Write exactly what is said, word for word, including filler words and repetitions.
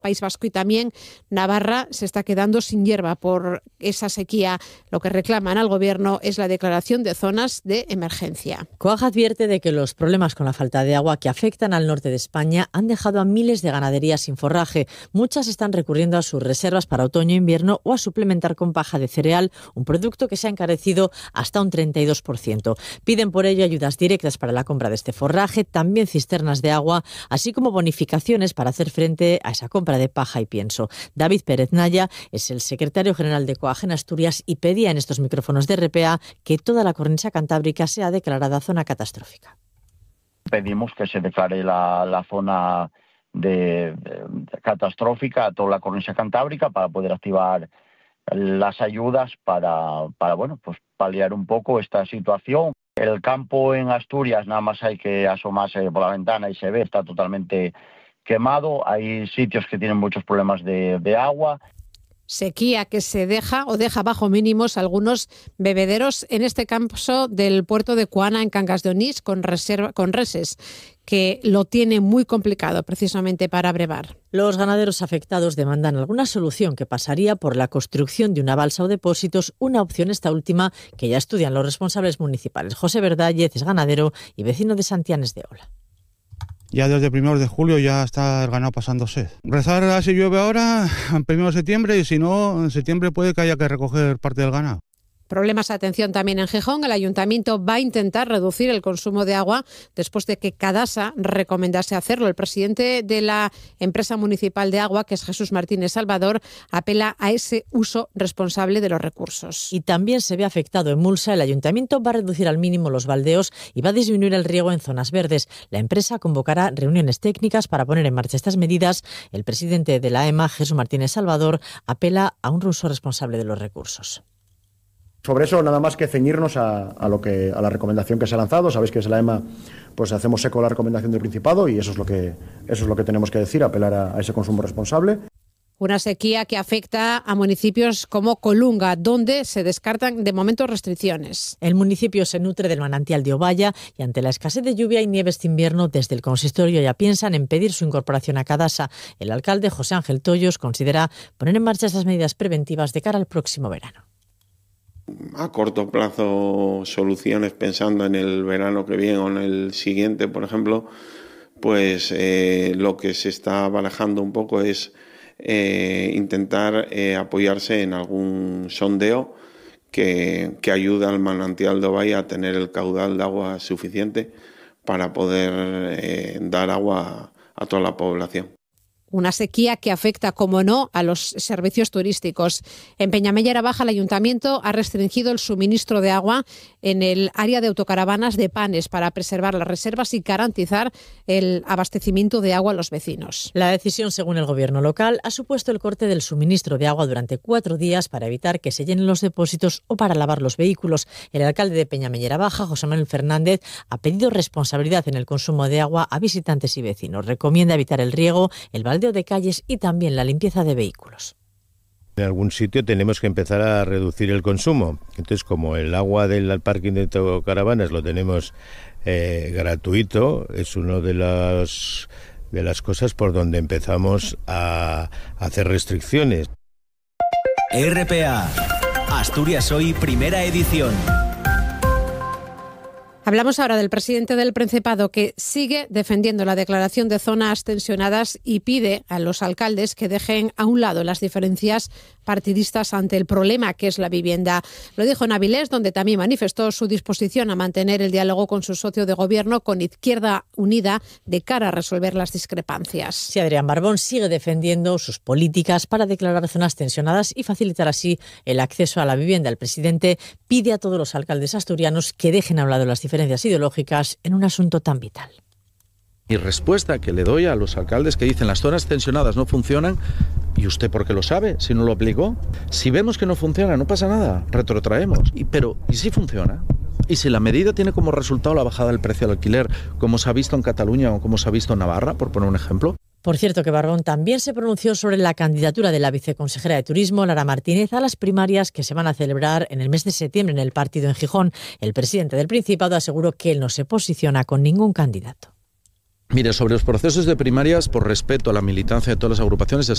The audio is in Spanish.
País Vasco y también Navarra se está quedando sin hierba por esa sequía. Lo que reclaman al Gobierno es la declaración de zonas de emergencia. COAG advierte de que los problemas con la falta de agua que afectan al norte de España han dejado a miles de ganaderías sin forraje. Muchas están recurriendo a sus reservas para otoño e invierno o a suplementar con paja de cereal, un producto que se ha encarecido hasta un treinta y dos por ciento. Piden por ello ayudas directas para la compra de este forraje, también cisternas de agua, así como bonificaciones para hacer frente a esa compra de paja y pienso. David Pérez Naya es el secretario general de COAG en Asturias y pedía en estos micrófonos de R P A que toda la cornisa cantábrica sea declarada zona catastrófica. Pedimos que se declare la, la zona de, de catastrófica a toda la cornisa cantábrica para poder activar las ayudas para, para bueno, pues paliar un poco esta situación. El campo en Asturias, nada más hay que asomarse por la ventana y se ve, está totalmente quemado. Hay sitios que tienen muchos problemas de, de agua. Sequía que se deja o deja bajo mínimos algunos bebederos, en este caso del puerto de Coana, en Cangas de Onís, con, reserva, con reses, que lo tiene muy complicado precisamente para brevar. Los ganaderos afectados demandan alguna solución que pasaría por la construcción de una balsa o depósitos, una opción esta última que ya estudian los responsables municipales. José Verdállez es ganadero y vecino de Santianes de Ola. Ya desde primeros de julio ya está el ganado pasando sed. Rezar a si llueve ahora, en primero de septiembre, y si no, en septiembre puede que haya que recoger parte del ganado. Problemas, atención, también en Gijón. El ayuntamiento va a intentar reducir el consumo de agua después de que Cadasa recomendase hacerlo. El presidente de la empresa municipal de agua, que es Jesús Martínez Salvador, apela a ese uso responsable de los recursos. Y también se ve afectado en Mulsa. El ayuntamiento va a reducir al mínimo los baldeos y va a disminuir el riego en zonas verdes. La empresa convocará reuniones técnicas para poner en marcha estas medidas. El presidente de la E M A, Jesús Martínez Salvador, apela a un uso responsable de los recursos. Sobre eso, nada más que ceñirnos a, a lo que a la recomendación que se ha lanzado. Sabéis que desde la E M A pues hacemos eco a la recomendación del Principado y eso es lo que eso es lo que tenemos que decir, apelar a, a ese consumo responsable. Una sequía que afecta a municipios como Colunga, donde se descartan de momento restricciones. El municipio se nutre del manantial de Ovalla y ante la escasez de lluvia y nieve este invierno, desde el consistorio ya piensan en pedir su incorporación a Cadasa. El alcalde José Ángel Tollos considera poner en marcha estas medidas preventivas de cara al próximo verano. A corto plazo, soluciones pensando en el verano que viene o en el siguiente, por ejemplo, pues eh, lo que se está barajando un poco es eh, intentar eh, apoyarse en algún sondeo que, que ayude al manantial de Ovalla a tener el caudal de agua suficiente para poder eh, dar agua a toda la población. Una sequía que afecta, como no, a los servicios turísticos. En Peñamellera Baja, el ayuntamiento ha restringido el suministro de agua en el área de autocaravanas de Panes para preservar las reservas y garantizar el abastecimiento de agua a los vecinos. La decisión, según el gobierno local, ha supuesto el corte del suministro de agua durante cuatro días para evitar que se llenen los depósitos o para lavar los vehículos. El alcalde de Peñamellera Baja, José Manuel Fernández, ha pedido responsabilidad en el consumo de agua a visitantes y vecinos. Recomienda evitar el riego, el baldeo de calles y también la limpieza de vehículos. En algún sitio tenemos que empezar a reducir el consumo. Entonces, como el agua del parking de autocaravanas lo tenemos eh, gratuito, es una de las, de las cosas por donde empezamos a, a hacer restricciones. R P A, Asturias Hoy, primera edición. Hablamos ahora del presidente del Principado, que sigue defendiendo la declaración de zonas tensionadas y pide a los alcaldes que dejen a un lado las diferencias partidistas ante el problema que es la vivienda. Lo dijo en Avilés, donde también manifestó su disposición a mantener el diálogo con su socio de gobierno, con Izquierda Unida, de cara a resolver las discrepancias. Sí, Adrián Barbón sigue defendiendo sus políticas para declarar zonas tensionadas y facilitar así el acceso a la vivienda. El presidente pide a todos los alcaldes asturianos que dejen a un lado las diferencias diferencias ideológicas en un asunto tan vital. Mi respuesta que le doy a los alcaldes que dicen las zonas tensionadas no funcionan, ¿y usted por qué lo sabe? Si no lo aplicó. Si vemos que no funciona, no pasa nada, retrotraemos. Y, pero, ¿y si funciona? ¿Y si la medida tiene como resultado la bajada del precio del alquiler, como se ha visto en Cataluña o como se ha visto en Navarra, por poner un ejemplo? Por cierto, que Barbón también se pronunció sobre la candidatura de la viceconsejera de Turismo, Lara Martínez, a las primarias que se van a celebrar en el mes de septiembre en el partido en Gijón. El presidente del Principado aseguró que él no se posiciona con ningún candidato. Mire, sobre los procesos de primarias, por respeto a la militancia de todas las agrupaciones,